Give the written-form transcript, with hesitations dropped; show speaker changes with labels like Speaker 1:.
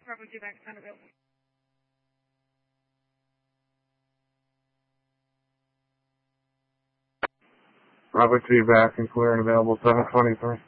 Speaker 1: Bravo 2 back, unavailable.
Speaker 2: Bravo 2 back and clear and available 723.